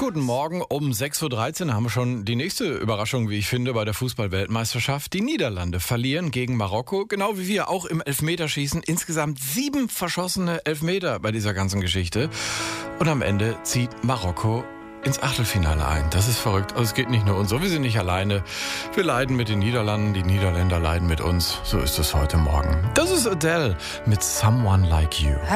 Guten Morgen, um 6.13 Uhr haben wir schon die nächste Überraschung, wie ich finde, bei der Fußball-Weltmeisterschaft. Die Niederlande verlieren gegen Marokko, genau wie wir auch im Elfmeterschießen. Insgesamt 7 verschossene Elfmeter bei dieser ganzen Geschichte. Und am Ende zieht Marokko ins Achtelfinale ein. Das ist verrückt. Also es geht nicht nur uns so, wir sind nicht alleine. Wir leiden mit den Niederlanden, die Niederländer leiden mit uns. So ist es heute Morgen. Das ist Adele mit Someone Like You.